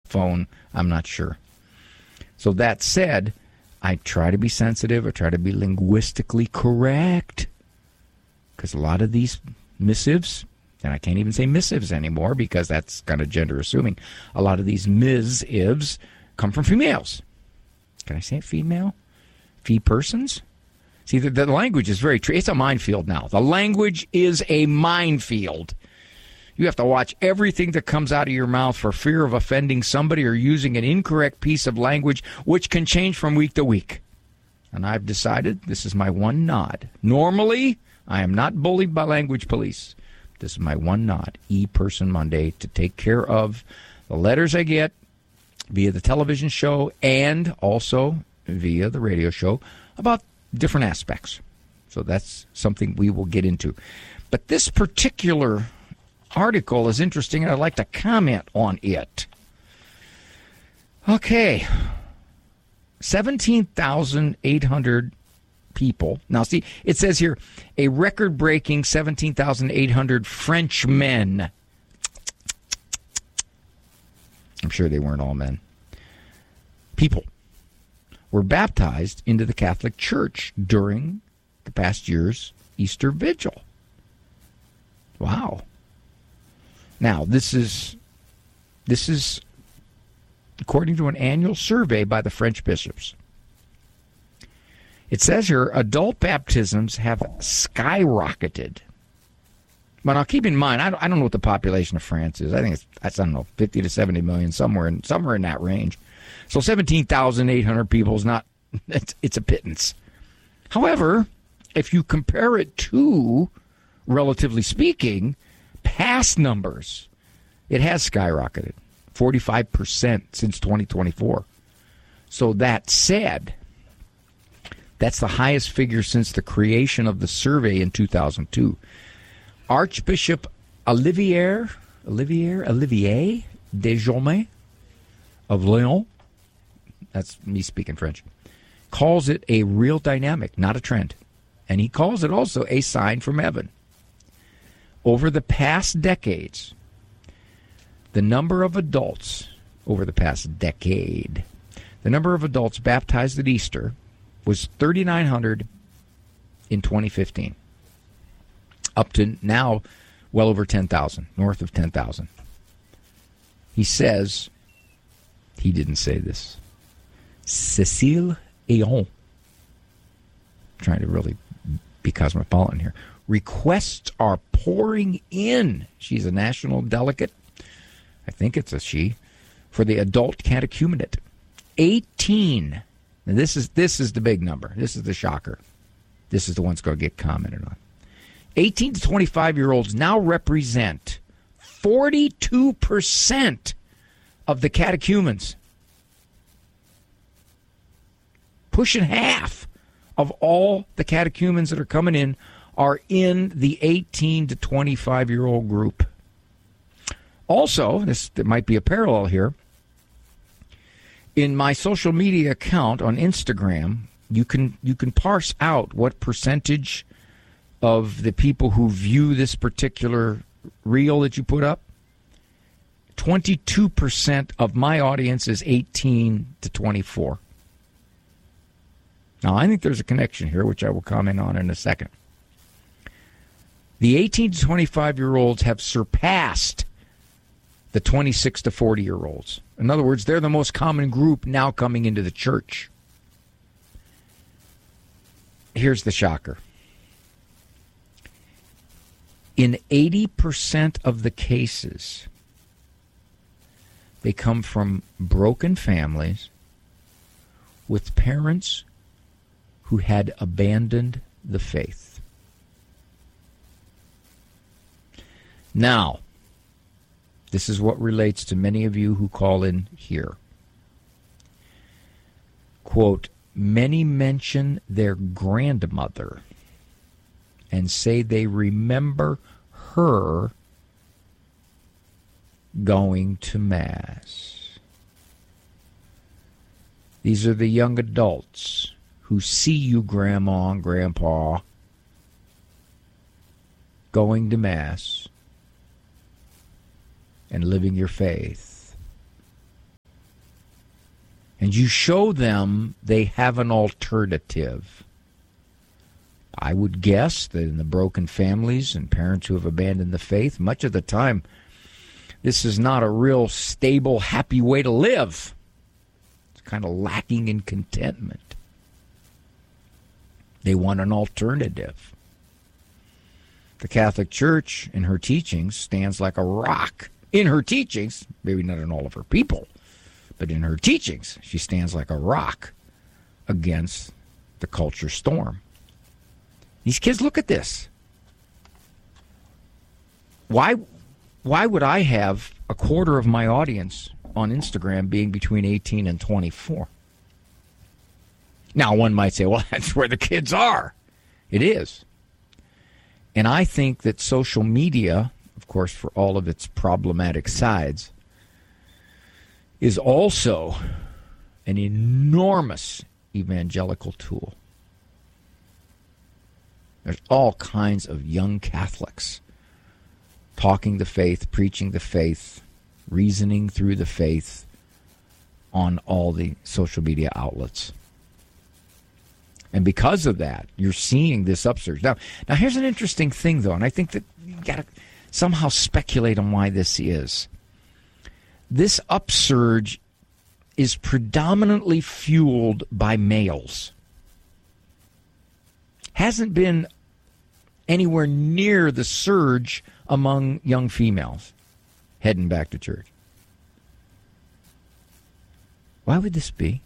phone, I'm not sure. So that said, I try to be sensitive. I try to be linguistically correct. Because a lot of these missives, and I can't even say missives anymore because that's kind of gender assuming, a lot of these missives come from females. Can I say it female? Fee persons? See, the language is very it's a minefield now. The language is a minefield. You have to watch everything that comes out of your mouth for fear of offending somebody or using an incorrect piece of language, which can change from week to week. And I've decided this is my one nod. Normally, I am not bullied by language police. This is my one nod, E-Person Monday, to take care of the letters I get via the television show and also via the radio show about different aspects. So that's something we will get into. But this particular article is interesting, and I'd like to comment on it. Okay. 17,800 people. Now, see, it says here, a record-breaking 17,800 Frenchmen. I'm sure they weren't all men. People were baptized into the Catholic Church during the past year's Easter Vigil. Wow. Now, this is according to an annual survey by the French bishops. It says here, adult baptisms have skyrocketed. But now keep in mind, I don't know what the population of France is. I think it's, I don't know, 50 to 70 million, somewhere in that range. So 17,800 people is not, it's a pittance. However, if you compare it to, relatively speaking, past numbers, it has skyrocketed 45% since 2024. So that said, that's the highest figure since the creation of the survey in 2002. Archbishop Olivier Desormeaux of Lyon, that's me speaking French, calls it a real dynamic, not a trend. And he calls it also a sign from heaven. Over the past decades, the number of adults, over the past decade, the number of adults baptized at Easter was 3,900 in 2015. Up to now, well over 10,000, north of 10,000. He says, he didn't say this, Cécile Ayon, trying to really be cosmopolitan here, requests are pouring in. She's a national delegate, I think it's a she, for the adult catechumenate. 18. And this is the big number. This is the shocker. This is the one that's going to get commented on. 18 to 25-year-olds now represent 42% of the catechumens. Pushing half of all the catechumens that are coming in are in the 18 to 25-year-old group. Also, there might be a parallel here. In my social media account on Instagram, you can parse out what percentage of the people who view this particular reel that you put up. 22% of my audience is 18 to 24. Now, I think there's a connection here, which I will comment on in a second. The 18 to 25-year-olds have surpassed the 26 to 40-year-olds. In other words, they're the most common group now coming into the church. Here's the shocker. In 80% of the cases, they come from broken families with parents who had abandoned the faith. Now, this is what relates to many of you who call in here. Quote, many mention their grandmother and say they remember her going to Mass. These are the young adults who see you, Grandma and Grandpa, going to Mass and living your faith. and you show them they have an alternative. I would guess that in the broken families and parents who have abandoned the faith, much of the time, this is not a real stable, happy way to live. It's kind of lacking in contentment. They want an alternative. The Catholic Church, in her teachings, stands like a rock. In her teachings, maybe not in all of her people, but in her teachings, she stands like a rock against the culture storm. These kids, look at this. Why would I have a quarter of my audience on Instagram being between 18 and 24? Now, one might say, well, that's where the kids are. It is. And I think that social media, of course, for all of its problematic sides, is also an enormous evangelical tool. There's all kinds of young Catholics talking the faith, preaching the faith, reasoning through the faith on all the social media outlets. And because of that, you're seeing this upsurge. Now here's an interesting thing, though, and I think that you got to somehow speculate on why this is. This upsurge is predominantly fueled by males. Hasn't been anywhere near the surge among young females heading back to church. Why would this be?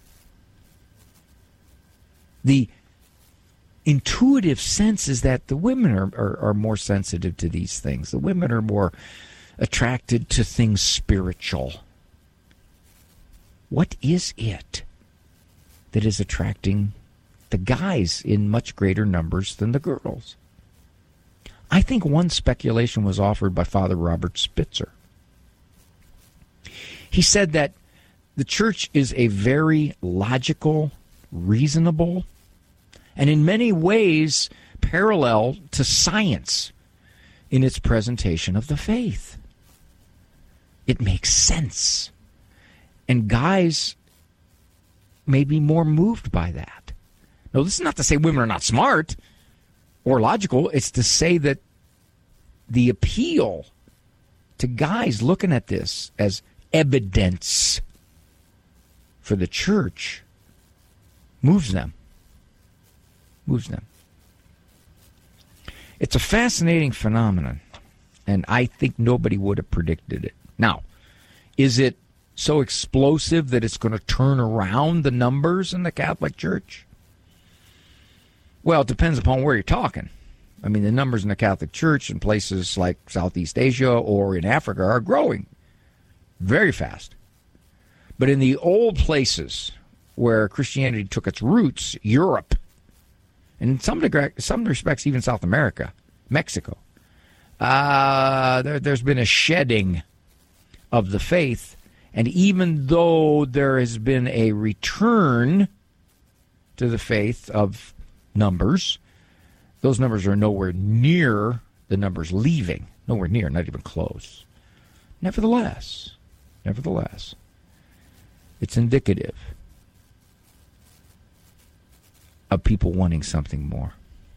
The intuitive sense is that the women are more sensitive to these things. The women are more attracted to things spiritual. What is it that is attracting the guys in much greater numbers than the girls? I think one speculation was offered by Father Robert Spitzer. He said that the church is a very logical, reasonable, and in many ways parallel to science in its presentation of the faith. It makes sense. And guys may be more moved by that. No, this is not to say women are not smart or logical. It's to say that the appeal to guys looking at this as evidence for the church moves them. It's a fascinating phenomenon, and I think nobody would have predicted it. Now, is it so explosive that it's going to turn around the numbers in the Catholic Church? Well, it depends upon where you're talking. I mean, the numbers in the Catholic Church in places like Southeast Asia or in Africa are growing very fast. But in the old places where Christianity took its roots, Europe, and in some respects even South America, Mexico, there's been a shedding of the faith. And even though there has been a return to the faith of numbers, those numbers are nowhere near the numbers leaving. Nowhere near, not even close. Nevertheless, it's indicative of people wanting something more.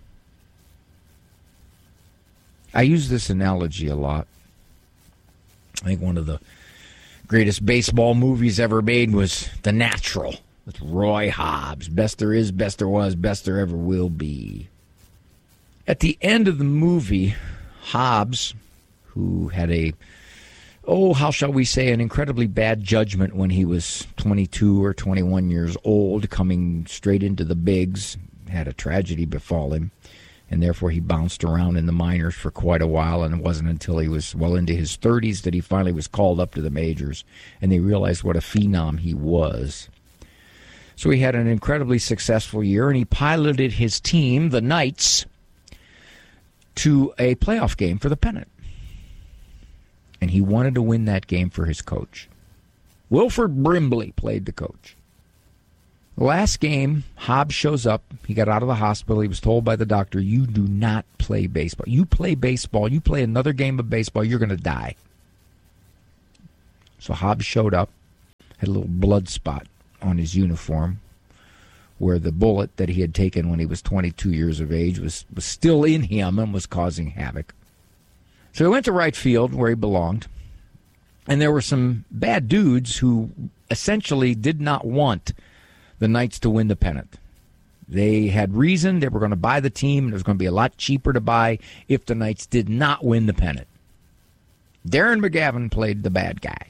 I use this analogy a lot. I think one of the greatest baseball movies ever made was The Natural with Roy Hobbs. Best there is, best there was, best there ever will be. At the end of the movie, Hobbs, who had how shall we say, an incredibly bad judgment when he was 22 or 21 years old, coming straight into the bigs, had a tragedy befall him, and therefore he bounced around in the minors for quite a while, and it wasn't until he was well into his 30s that he finally was called up to the majors, and they realized what a phenom he was. So he had an incredibly successful year, and he piloted his team, the Knights, to a playoff game for the pennant. And he wanted to win that game for his coach. Wilford Brimley played the coach. The last game, Hobbs shows up. He got out of the hospital. He was told by the doctor, you do not play baseball. You play baseball, you play another game of baseball, you're going to die. So Hobbs showed up, had a little blood spot on his uniform, where the bullet that he had taken when he was 22 years of age was still in him and was causing havoc. So he went to right field where he belonged, and there were some bad dudes who essentially did not want the Knights to win the pennant. They had reason. They were going to buy the team, and it was going to be a lot cheaper to buy if the Knights did not win the pennant. Darren McGavin played the bad guy.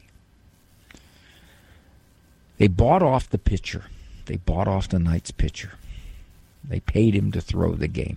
They bought off the pitcher. They bought off the Knights pitcher. They paid him to throw the game.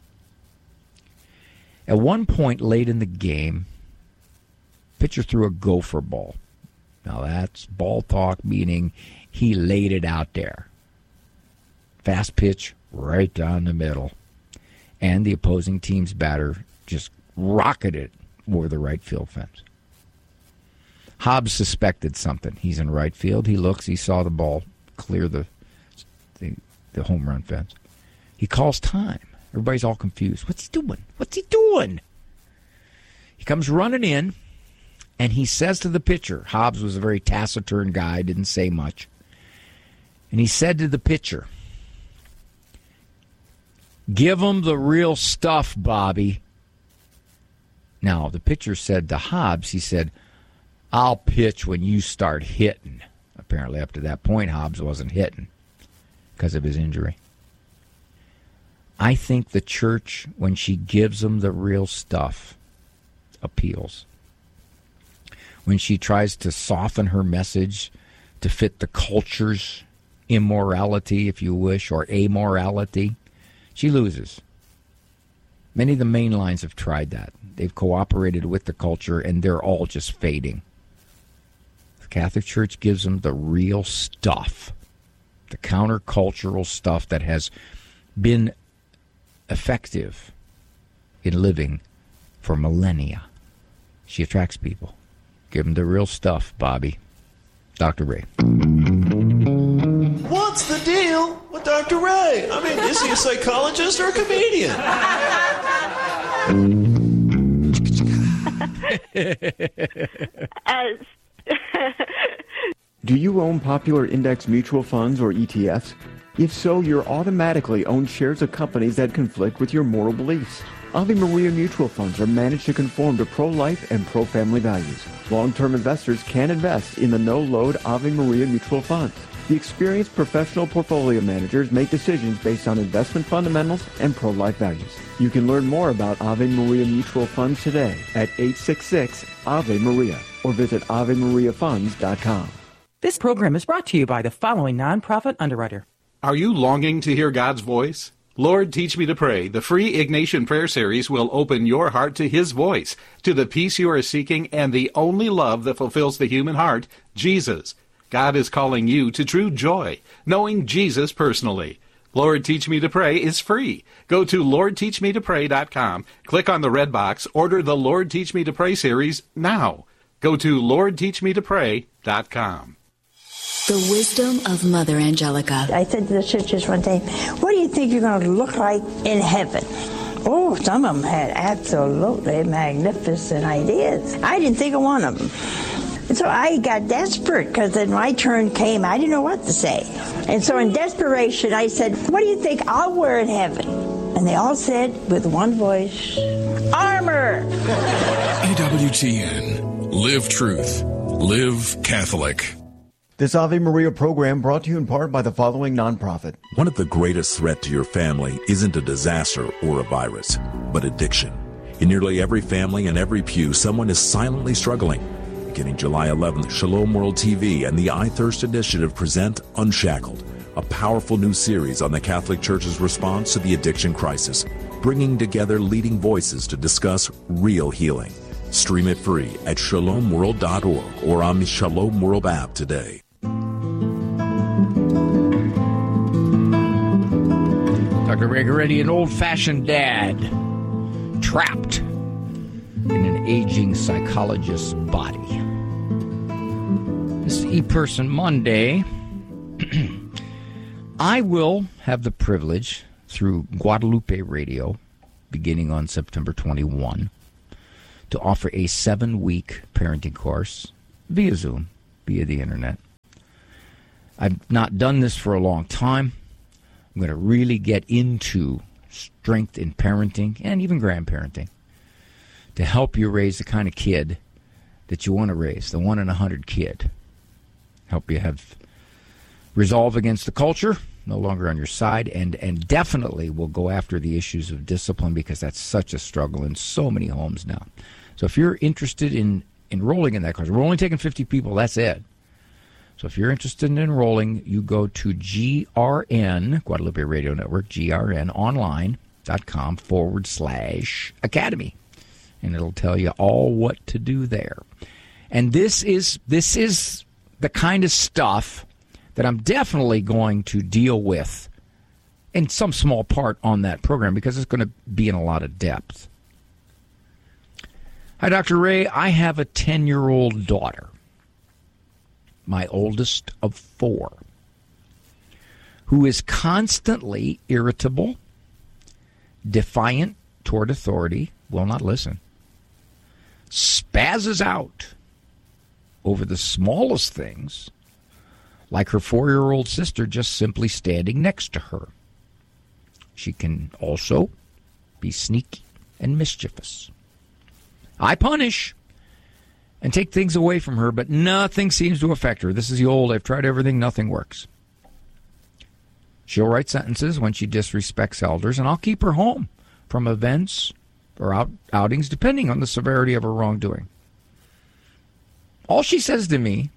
At one point late in the game, pitcher threw a gopher ball. Now that's ball talk, meaning he laid it out there. Fast pitch right down the middle. And the opposing team's batter just rocketed it over the right field fence. Hobbs suspected something. He's in right field. He looks. He saw the ball clear the home run fence. He calls time. Everybody's all confused. What's he doing? What's he doing? He comes running in, and he says to the pitcher, Hobbs was a very taciturn guy, didn't say much. And he said to the pitcher, "Give him the real stuff, Bobby." Now, the pitcher said to Hobbs, he said, "I'll pitch when you start hitting." Apparently, up to that point, Hobbs wasn't hitting because of his injury. I think the church, when she gives them the real stuff, appeals. When she tries to soften her message to fit the culture's immorality, if you wish, or amorality, she loses. Many of the main lines have tried that. They've cooperated with the culture, and they're all just fading. The Catholic Church gives them the real stuff, the countercultural stuff that has been effective in living for millennia. She attracts people. Give them the real stuff, Bobby. Dr. Ray. What's the deal with Dr. Ray? I mean, is he a psychologist or a comedian? Do you own popular index mutual funds or ETFs? If so, you're automatically owned shares of companies that conflict with your moral beliefs. Ave Maria mutual funds are managed to conform to pro-life and pro-family values. Long-term investors can invest in the no-load Ave Maria mutual funds. The experienced professional portfolio managers make decisions based on investment fundamentals and pro-life values. You can learn more about Ave Maria mutual funds today at 866-AVE-MARIA or visit AveMariaFunds.com. This program is brought to you by the following nonprofit underwriter. Are you longing to hear God's voice? Lord, Teach Me to Pray, the free Ignatian Prayer Series will open your heart to His voice, to the peace you are seeking, and the only love that fulfills the human heart, Jesus. God is calling you to true joy, knowing Jesus personally. Lord, Teach Me to Pray is free. Go to LordTeachMeToPray.com, click on the red box, order the Lord, Teach Me to Pray series now. Go to LordTeachMeToPray.com. The wisdom of Mother Angelica. I said to the sisters one day, what do you think you're going to look like in heaven? Oh, some of them had absolutely magnificent ideas. I didn't think of one of them. And so I got desperate because then my turn came. I didn't know what to say. And so in desperation, I said, what do you think I'll wear in heaven? And they all said with one voice, armor. EWTN. Live truth. Live Catholic. This Ave Maria program brought to you in part by the following nonprofit. One of the greatest threats to your family isn't a disaster or a virus, but addiction. In nearly every family and every pew, someone is silently struggling. Beginning July 11th, Shalom World TV and the I Thirst Initiative present Unshackled, a powerful new series on the Catholic Church's response to the addiction crisis, bringing together leading voices to discuss real healing. Stream it free at shalomworld.org or on the Shalom World app today. Dr. Ray Goretti, an old-fashioned dad, trapped in an aging psychologist's body. This is ePerson Monday. I will have the privilege, through Guadalupe Radio, beginning on September 21, to offer a 7-week parenting course via Zoom, via the internet. I've not done this for a long time. I'm going to really get into strength in parenting and even grandparenting to help you raise the kind of kid that you want to raise, the 1 in 100 kid. Help you have resolve against the culture, no longer on your side, and definitely will go after the issues of discipline because that's such a struggle in so many homes now. So if you're interested in enrolling in that class, we're only taking 50 people, that's it. So if you're interested in enrolling, you go to GRN, Guadalupe Radio Network, grnonline.com/academy. And it'll tell you all what to do there. And this is the kind of stuff that I'm definitely going to deal with in some small part on that program because it's going to be in a lot of depth. Hi, Dr. Ray. I have a 10-year-old daughter, my oldest of 4, who is constantly irritable, defiant toward authority, will not listen, spazzes out over the smallest things, like her 4-year-old sister just simply standing next to her. She can also be sneaky and mischievous. I punish and take things away from her, but nothing seems to affect her. This is the old, I've tried everything, nothing works. She'll write sentences when she disrespects elders, and I'll keep her home from events or outings, depending on the severity of her wrongdoing. All she says to me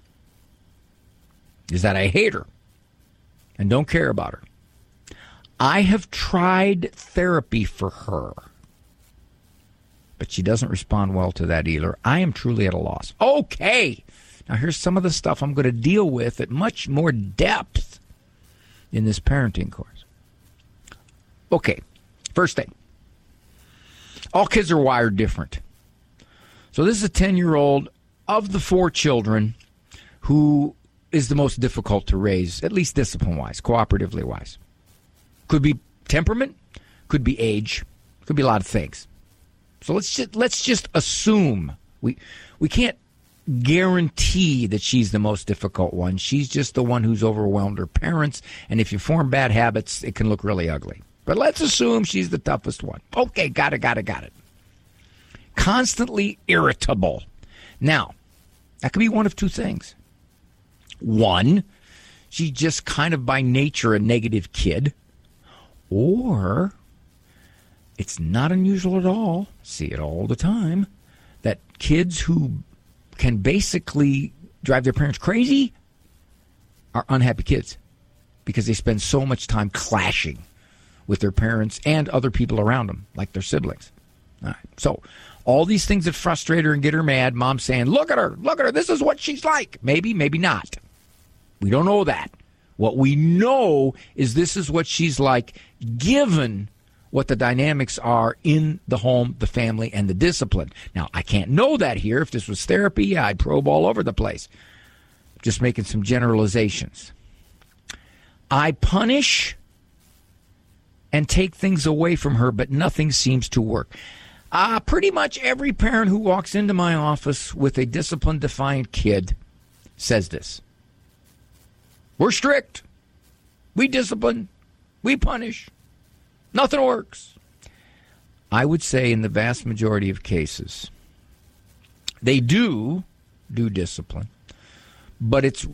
is that I hate her and don't care about her. I have tried therapy for her, but she doesn't respond well to that either. I am truly at a loss. Okay, now here's some of the stuff I'm going to deal with at much more depth in this parenting course. Okay, first thing. All kids are wired different. So this is a 10-year-old of the 4 children who is the most difficult to raise, at least discipline-wise, cooperatively wise. Could be temperament, could be age, could be a lot of things. So let's just assume we can't guarantee that she's the most difficult one. She's just the one who's overwhelmed her parents, and if you form bad habits, it can look really ugly. But let's assume she's the toughest one. Okay, got it. Constantly irritable. Now, that could be one of 2 things. One, she's just kind of by nature a negative kid. Or it's not unusual at all, see it all the time, that kids who can basically drive their parents crazy are unhappy kids because they spend so much time clashing with their parents and other people around them, like their siblings. All right. So all these things that frustrate her and get her mad, mom's saying, look at her, this is what she's like. Maybe, maybe not. We don't know that. What we know is this is what she's like given what the dynamics are in the home, the family, and the discipline. Now, I can't know that here. If this was therapy, I'd probe all over the place. Just making some generalizations. I punish and take things away from her, but nothing seems to work. Pretty much every parent who walks into my office with a discipline-defiant kid says this. We're strict. We discipline. We punish. Nothing works. I would say in the vast majority of cases, they do discipline, but it's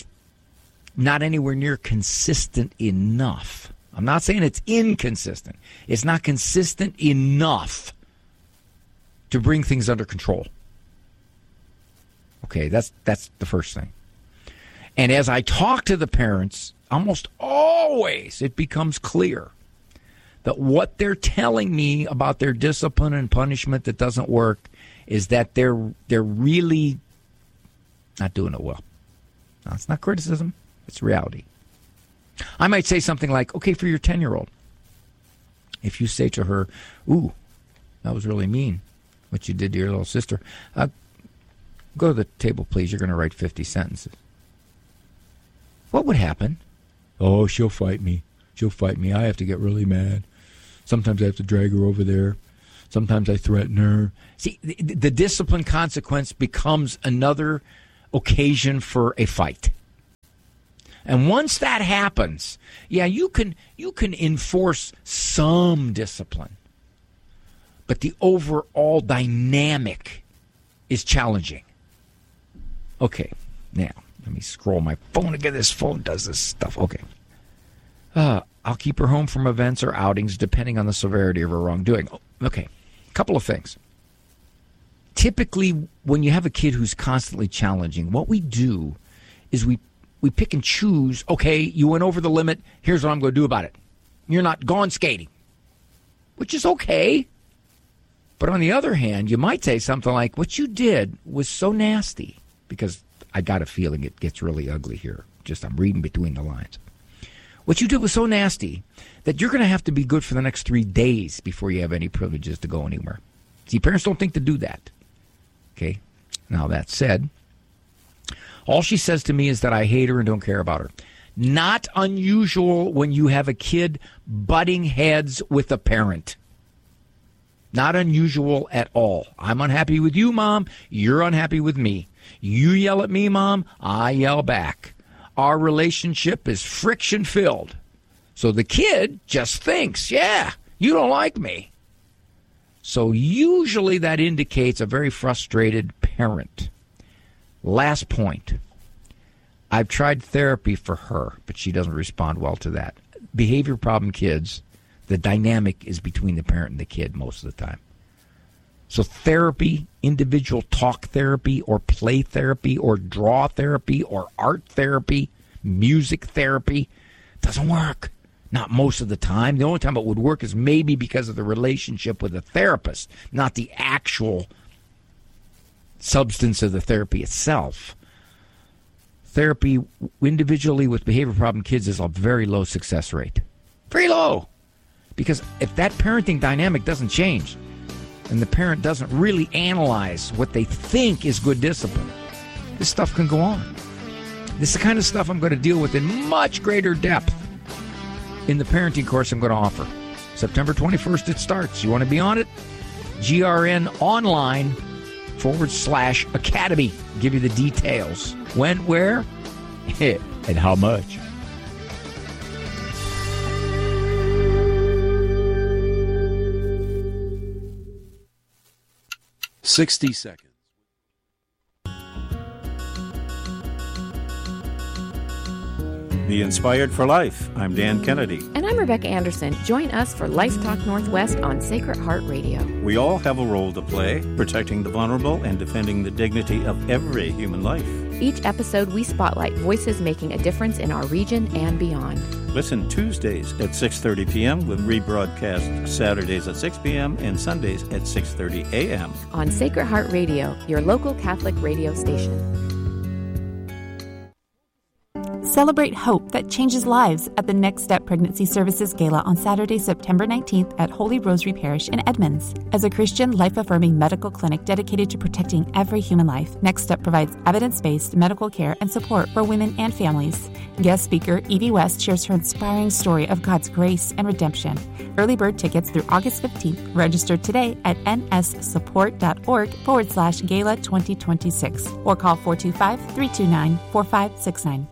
not anywhere near consistent enough. I'm not saying it's inconsistent. It's not consistent enough to bring things under control. Okay, that's the first thing. And as I talk to the parents, almost always it becomes clear that what they're telling me about their discipline and punishment that doesn't work is that they're really not doing it well. Now, it's not criticism. It's reality. I might say something like, okay, for your 10-year-old, if you say to her, ooh, that was really mean, what you did to your little sister, go to the table, please. You're going to write 50 sentences. What would happen? Oh, she'll fight me. I have to get really mad. Sometimes I have to drag her over there. Sometimes I threaten her. See, the discipline consequence becomes another occasion for a fight. And once that happens, you can enforce some discipline. But the overall dynamic is challenging. Okay, now, let me scroll my phone again. This phone does this stuff. Okay. I'll keep her home from events or outings depending on the severity of her wrongdoing. Okay, a couple of things. Typically, when you have a kid who's constantly challenging, what we do is we pick and choose, okay, you went over the limit, here's what I'm going to do about it. You're not gone skating, which is okay. But on the other hand, you might say something like, what you did was so nasty, because I got a feeling it gets really ugly here. I'm reading between the lines. What you did was so nasty that you're going to have to be good for the next 3 days before you have any privileges to go anywhere. See, parents don't think to do that. Okay? Now, that said, all she says to me is that I hate her and don't care about her. Not unusual when you have a kid butting heads with a parent. Not unusual at all. I'm unhappy with you, Mom. You're unhappy with me. You yell at me, Mom. I yell back. Our relationship is friction-filled. So the kid just thinks, yeah, you don't like me. So usually that indicates a very frustrated parent. Last point. I've tried therapy for her, but she doesn't respond well to that. Behavior problem kids, the dynamic is between the parent and the kid most of the time. So therapy, individual talk therapy or play therapy or draw therapy or art therapy, music therapy, doesn't work. Not most of the time. The only time it would work is maybe because of the relationship with the therapist, not the actual substance of the therapy itself. Therapy individually with behavior problem kids is a very low success rate. Very low. Because if that parenting dynamic doesn't change, and the parent doesn't really analyze what they think is good discipline, this stuff can go on. This is the kind of stuff I'm going to deal with in much greater depth in the parenting course I'm going to offer. September 21st it starts. You want to be on it? GRNonline.com/academy. Give you the details. When, where, and how much. "60 seconds. Be inspired for life. I'm Dan Kennedy. And I'm Rebecca Anderson. Join us for Life Talk Northwest on Sacred Heart Radio. We all have a role to play, protecting the vulnerable and defending the dignity of every human life. Each episode, we spotlight voices making a difference in our region and beyond. Listen Tuesdays at 6:30 p.m. with rebroadcast Saturdays at 6 p.m. and Sundays at 6:30 a.m. on Sacred Heart Radio, your local Catholic radio station. Celebrate hope that changes lives at the Next Step Pregnancy Services Gala on Saturday, September 19th at Holy Rosary Parish in Edmonds. As a Christian, life-affirming medical clinic dedicated to protecting every human life, Next Step provides evidence-based medical care and support for women and families. Guest speaker Evie West shares her inspiring story of God's grace and redemption. Early bird tickets through August 15th. Register today at nssupport.org/gala 2026 or call 425-329-4569.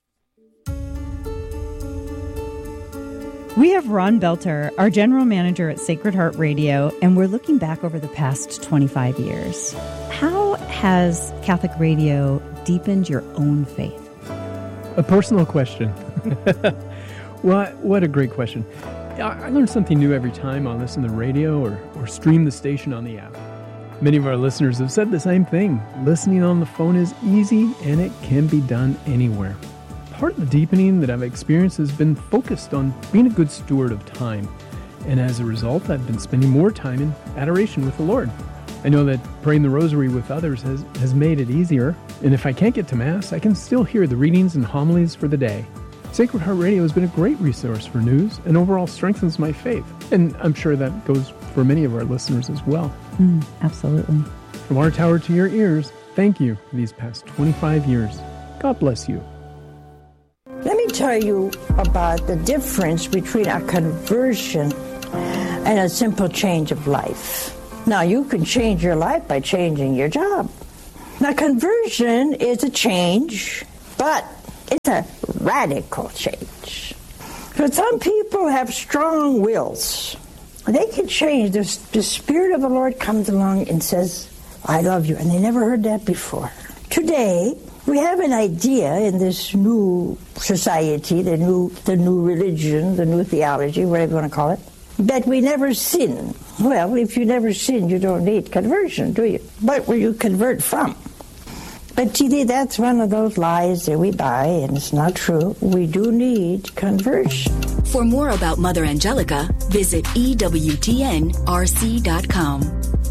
We have Ron Belter, our general manager at Sacred Heart Radio, and we're looking back over the past 25 years. How has Catholic radio deepened your own faith? A personal question. What a great question. I learn something new every time I listen to the radio or stream the station on the app. Many of our listeners have said the same thing. Listening on the phone is easy and it can be done anywhere. Part of the deepening that I've experienced has been focused on being a good steward of time. And as a result, I've been spending more time in adoration with the Lord. I know that praying the rosary with others has made it easier. And if I can't get to Mass, I can still hear the readings and homilies for the day. Sacred Heart Radio has been a great resource for news and overall strengthens my faith. And I'm sure that goes for many of our listeners as well. Absolutely. From our tower to your ears, thank you for these past 25 years. God bless you. Let me tell you about the difference between a conversion and a simple change of life. Now, you can change your life by changing your job. Now, conversion is a change, but It's a radical change. But some people have strong wills. They can change. The Spirit of the Lord comes along and says, I love you. And they never heard that before. Today, we have an idea in this new society, the new religion, the new theology, whatever you want to call it, that we never sin. Well, if you never sin, you don't need conversion, do you? But where you convert from. But see, that's one of those lies that we buy, and it's not true. We do need conversion. For more about Mother Angelica, visit EWTNRC.com.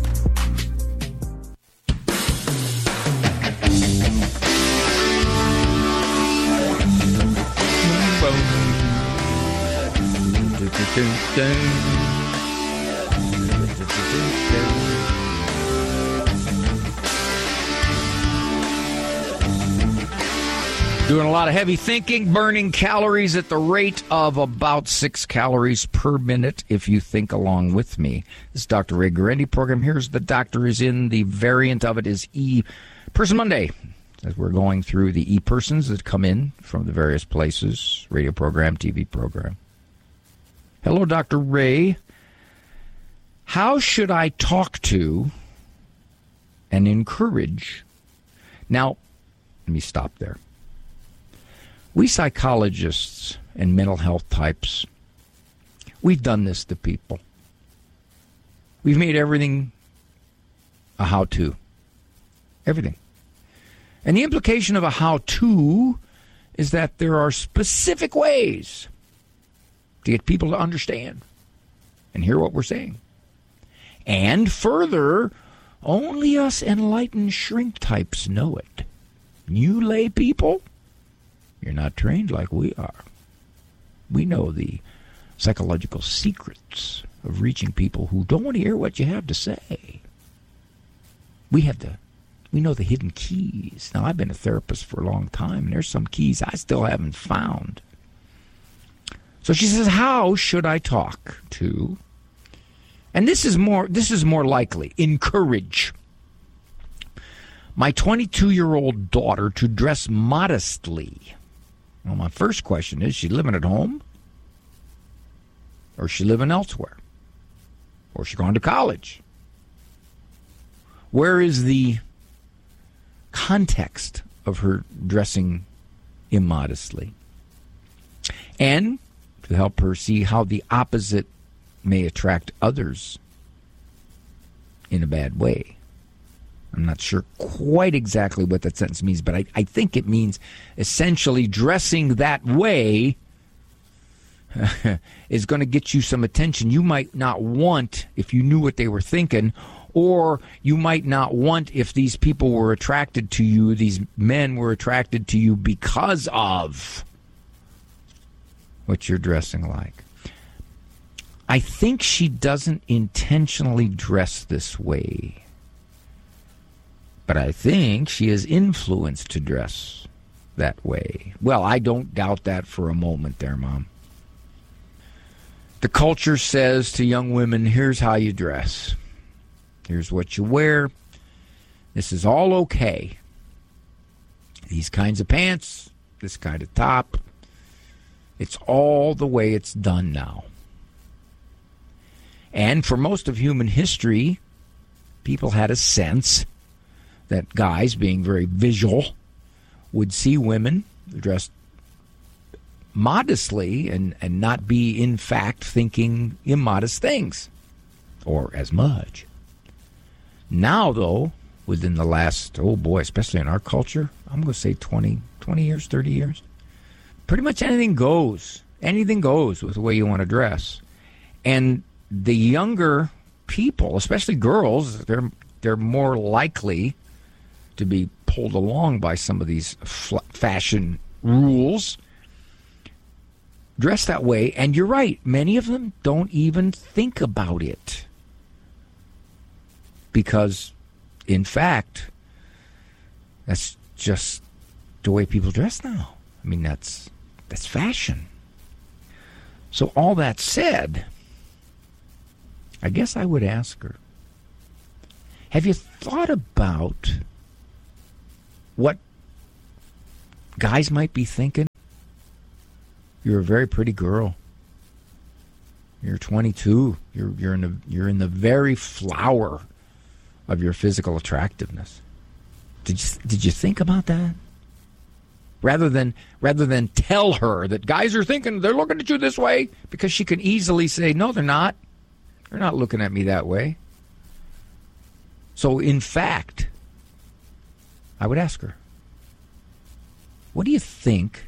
Doing a lot of heavy thinking, burning calories at the rate of about 6 calories per minute if you think along with me. This is Dr. Ray Guarendi program. Here's the Doctor is in. The variant of it is E-Person Monday, as we're going through the E-Persons that come in from the various places, radio program, TV program. Hello, Dr. Ray. How should I talk to and encourage? Now, let me stop there. We psychologists and mental health types, we've done this to people. We've made everything a how-to. Everything. And the implication of a how-to is that there are specific ways to get people to understand and hear what we're saying. And further, only us enlightened shrink types know it. You lay people, you're not trained like we are. We know the psychological secrets of reaching people who don't want to hear what you have to say. We know the hidden keys. Now, I've been a therapist for a long time, and there's some keys I still haven't found. So she says, how should I talk to? And this is more likely, encourage my 22-year-old daughter to dress modestly. Well, my first question is she living at home? Or is she living elsewhere? Or is she going to college? Where is the context of her dressing immodestly? And to help her see how the opposite may attract others in a bad way. I'm not sure quite exactly what that sentence means, but I think it means essentially dressing that way is going to get you some attention you might not want if you knew what they were thinking, or you might not want if these people were attracted to you, these men were attracted to you because of what you're dressing like. I think she doesn't intentionally dress this way, but I think she is influenced to dress that way. Well, I don't doubt that for a moment there, Mom. The culture says to young women, here's how you dress. Here's what you wear. This is all okay. These kinds of pants, this kind of top. It's all the way it's done now. And for most of human history, people had a sense that guys, being very visual, would see women dressed modestly and not be, in fact, thinking immodest things, or as much. Now, though, within the last, especially in our culture, I'm going to say 20 years, 30 years, pretty much anything goes. Anything goes with the way you want to dress. And the younger people, especially girls, they're more likely to be pulled along by some of these fashion rules, dress that way. And you're right, many of them don't even think about it. Because, in fact, that's just the way people dress now. I mean, that's fashion. So all that said, I guess I would ask her, have you thought about what guys might be thinking? You're a very pretty girl. You're 22. You're in the very flower of your physical attractiveness. Did you think about that? Rather than tell her that guys are thinking, they're looking at you this way, because she can easily say, no, they're not. They're not looking at me that way. So, in fact, I would ask her, what do you think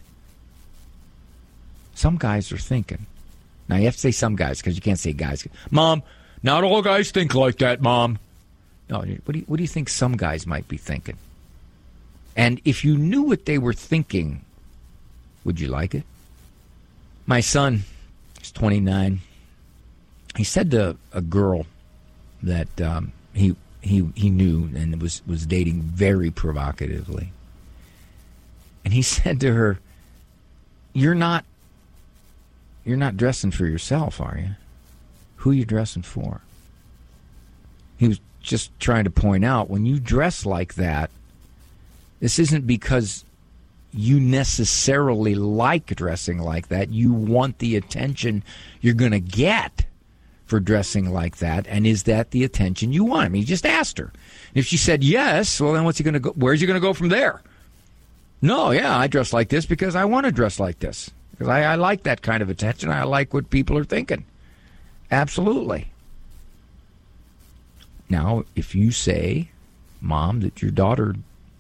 some guys are thinking? Now, you have to say some guys, because you can't say guys. Mom, not all guys think like that, Mom. No, what do you think some guys might be thinking? And if you knew what they were thinking, would you like it? My son, he's 29. He said to a girl that he knew and was dating very provocatively. And he said to her, You're not dressing for yourself, are you? Who are you dressing for? He was just trying to point out, when you dress like that, this isn't because you necessarily like dressing like that. You want the attention you're going to get for dressing like that, and is that the attention you want? I mean, he just asked her. If she said yes, well, then what's he going to go? Where's he going to go from there? No, yeah, I dress like this because I want to dress like this. Because I like that kind of attention. I like what people are thinking. Absolutely. Now, if you say, Mom, that your daughter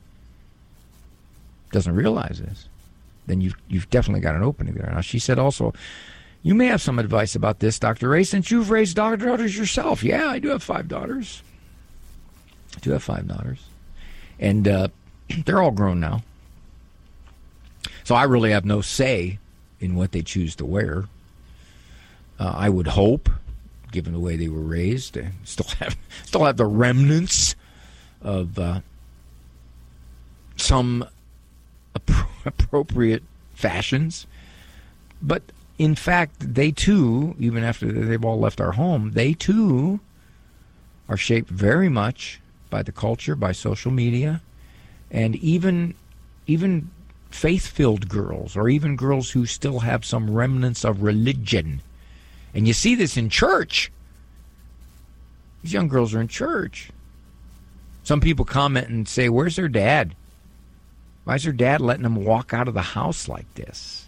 doesn't realize this, then you've definitely got an opening there. Now, she said also, you may have some advice about this, Dr. Ray, since you've raised daughters yourself. Yeah, I do have 5 daughters. And they're all grown now. So I really have no say in what they choose to wear. I would hope, given the way they were raised, they still have the remnants of some appropriate fashions. But in fact, they too, even after they've all left our home, they too are shaped very much by the culture, by social media, and even faith-filled girls, or even girls who still have some remnants of religion. And you see this in church. These young girls are in church. Some people comment and say, where's their dad? Why is their dad letting them walk out of the house like this?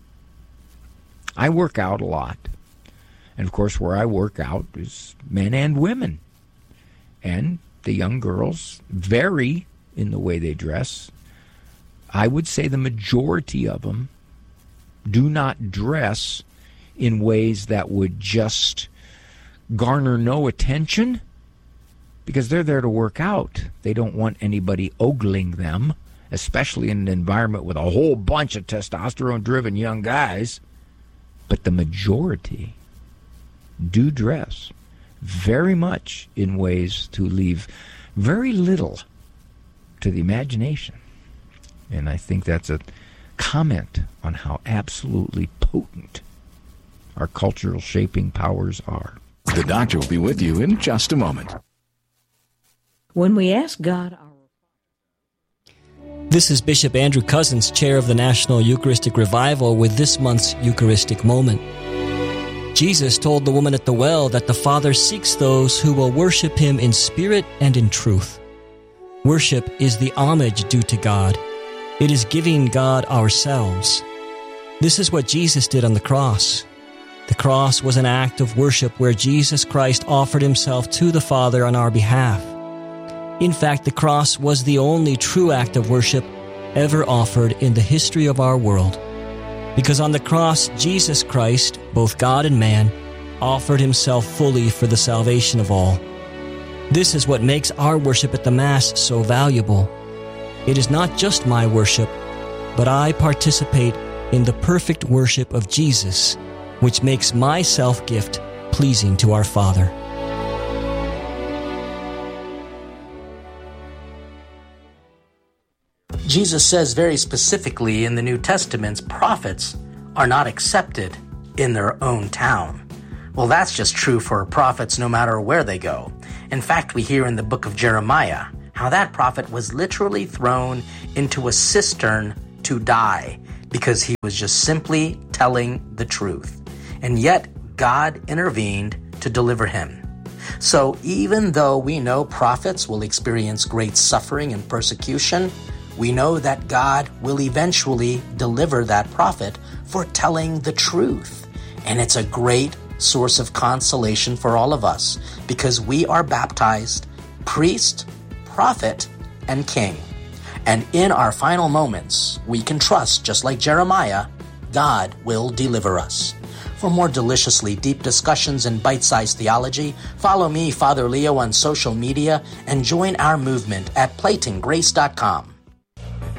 I work out a lot. And, of course, where I work out is men and women. And the young girls vary in the way they dress. I would say the majority of them do not dress in ways that would just garner no attention, because they're there to work out. They don't want anybody ogling them, especially in an environment with a whole bunch of testosterone-driven young guys. But the majority do dress very much in ways to leave very little to the imagination. And I think that's a comment on how absolutely potent our cultural shaping powers are. The doctor will be with you in just a moment. When we ask God... This is Bishop Andrew Cousins, chair of the National Eucharistic Revival, with this month's Eucharistic Moment. Jesus told the woman at the well that the Father seeks those who will worship Him in spirit and in truth. Worship is the homage due to God. It is giving God ourselves. This is what Jesus did on the cross. The cross was an act of worship where Jesus Christ offered Himself to the Father on our behalf. In fact, the cross was the only true act of worship ever offered in the history of our world. Because on the cross, Jesus Christ, both God and man, offered Himself fully for the salvation of all. This is what makes our worship at the Mass so valuable. It is not just my worship, but I participate in the perfect worship of Jesus, which makes my self-gift pleasing to our Father. Jesus says very specifically in the New Testament, prophets are not accepted in their own town. Well, that's just true for prophets no matter where they go. In fact, we hear in the book of Jeremiah how that prophet was literally thrown into a cistern to die because he was just simply telling the truth. And yet, God intervened to deliver him. So even though we know prophets will experience great suffering and persecution, we know that God will eventually deliver that prophet for telling the truth. And it's a great source of consolation for all of us because we are baptized priest, prophet, and king. And in our final moments, we can trust, just like Jeremiah, God will deliver us. For more deliciously deep discussions and bite-sized theology, follow me, Father Leo, on social media and join our movement at PlaytonGrace.com.